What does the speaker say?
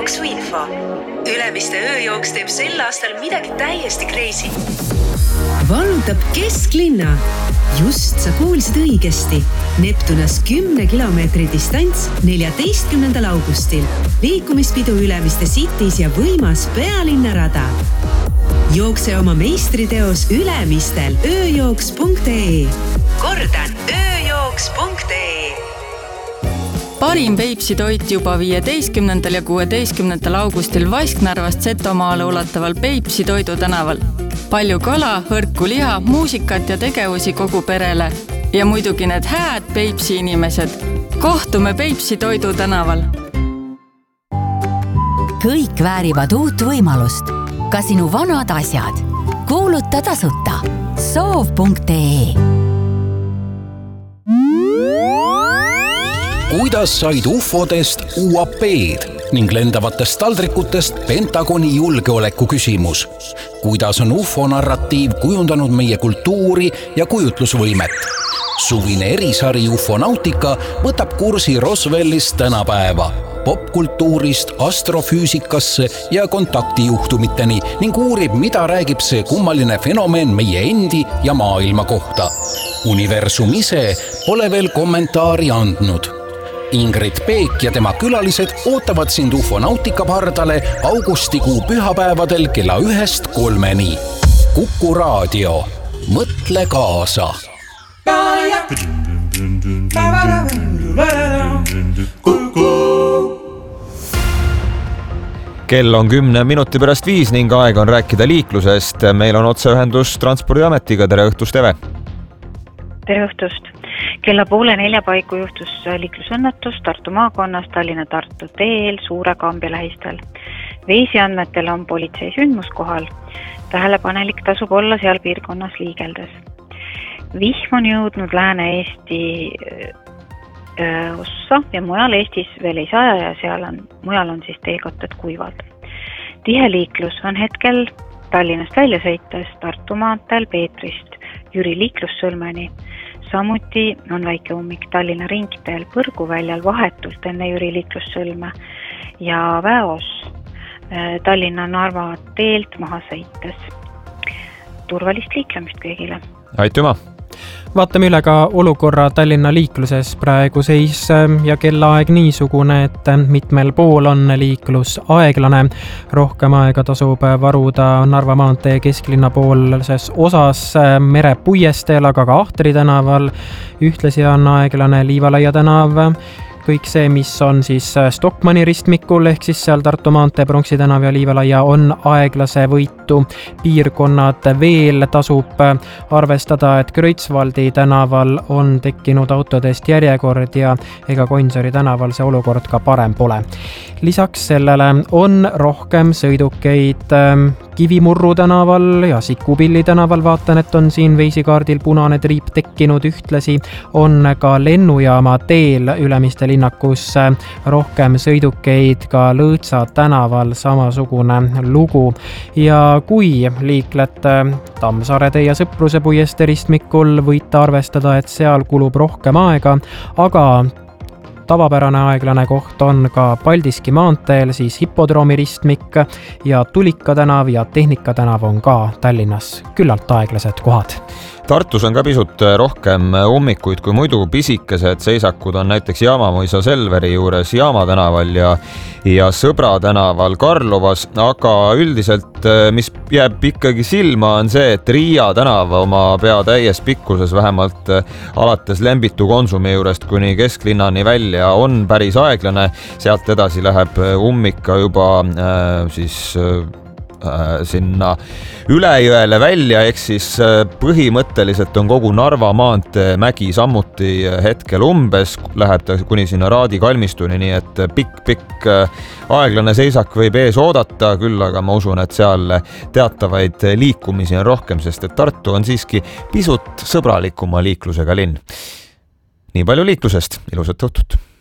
ööjooksuinfo. Ülemiste ööjooks teeb sel aastal midagi täiesti crazy. Vallutab kesklinna. Just sa kuulsid õigesti. Neptunas 10 kilomeetri distants 14. augustil. Liikumispidu Ülemiste Cities ja võimas pealinnarada. Jookse oma meistriteos Ülemistel ööjooks.ee. Kordan ööjooks.ee. Parim Peipsi toit juba 15. ja 16. augustil Vasknarvast Setomaale ulataval Peipsi Toidu tänaval. Palju kala, hõrku liha, muusikat ja tegevusi kogu perele. Ja muidugi need hääd Peipsi inimesed. Kohtume Peipsi Toidu tänaval. Kõik väärivad uut võimalust. Ka sinu vanad asjad. Kuuluta tasuta. Soov.ee. Kuidas said UFOdest UAP-d ning lendavatest taldrikutest Pentagoni julgeoleku küsimus? Kuidas on UFO-narratiiv kujundanud meie kultuuri ja kujutlusvõimet? Suvine erisari UFO-nautika võtab kursi Roswellist tänapäeva, popkultuurist astrofüüsikasse ja kontaktijuhtumiteni ning uurib, mida räägib see kummaline fenomen meie endi ja maailma kohta. Universum ise pole veel kommentaari andnud. Ingrid Peek ja tema külalised ootavad sind UFO-nautika pardale augustikuu pühapäevadel kella 1-3. Kuku raadio. Mõtle kaasa. Kell on 10 minuti pärast 5 ning aeg on rääkida liiklusest. Meil on otseühendus Transpordiametiga. Tere õhtust, Eve! Tere õhtust! Kella 3:30 paiku juhtus liiklusõnnetus Tartu maakonnas Tallinna-Tartu teel Suure-Kambja lähistel. Veisiandmetel on politsei sündmuskohal. Tähelepanelik tasub olla seal piirkonnas liigeldes. Vihm on jõudnud Lääne-Eesti ossa ja mujal Eestis veel ei saja ja mujal on siis teekotted kuivad. Tihe liiklus on hetkel Tallinnast välja sõites Tartu maanteel Peetrist Jüri liiklussõlmeni. Samuti on väike ummik Tallinna ringteel Põrguväljal vahetult enne Jüri liiklussõlme ja Väos Tallinna-Narva teelt maha sõites. Turvalist liiklemist kõigile. Aitüma! Vaatame üle ka olukorra Tallinna liikluses. Praegu seis ja kellaaeg niisugune, et mitmel pool on liiklus aeglane. Rohkem aega tasub varuda Narva maantee kesklinna poolses osas Merepuiesteel, aga ka Ahtri tänaval. Ühtlasi on aeglane Liivalaia tänav. Kõik see, mis on siis Stockmanni ristmikul ehk siis seal Tartu maantee Pronksi tänav ja Liivalaia on aeglase võitu. Piirkonnad veel tasub arvestada, et Kreutzwaldi tänaval on tekkinud autodest järjekord ja ega Gonsiori tänaval see olukord ka parem pole. Lisaks sellele on rohkem sõidukeid Kivimurru tänaval ja Sikupilli tänaval. Vaatan, et on siin veisikaardil punane triip tekkinud. Ühtlasi on ka lennujaama teel Ülemiste linnakus rohkem sõidukeid, ka Lõõtsa tänaval samasugune lugu. Ja kui liiklete Tammsaare tee ja Sõpruse puiestee ristmikul, võite arvestada, et seal kulub rohkem aega, aga tavapärane aeglane koht on ka Paldiski maanteel, siis Hippodroomi ristmik ja Tulika tänav ja Tehnika tänav on ka Tallinnas küllalt aeglased kohad. Tartus on ka pisut rohkem ummikuid kui muidu. Pisikesed seisakud on näiteks Jaamamõisa Selveri juures Jaama tänaval ja Sõbra tänaval Karlovas, aga üldiselt, mis jääb ikkagi silma, on see, et Riia tänav oma pea täies pikkuses vähemalt alates Lembitu Konsumi juurest kuni kesklinnani välja on päris aeglane. Sealt edasi läheb ummika juba sinna Ülejõele välja, ehk siis põhimõtteliselt on kogu Narva maantee mägi samuti hetkel umbes, läheb ta kuni sinna Raadi kalmistuni, nii et pikk aeglane seisak võib ees oodata, küll aga ma usun, et seal teatavaid liikumisi on rohkem, sest et Tartu on siiski pisut sõbralikuma liiklusega linn. Nii palju liiklusest, ilusat õhtut!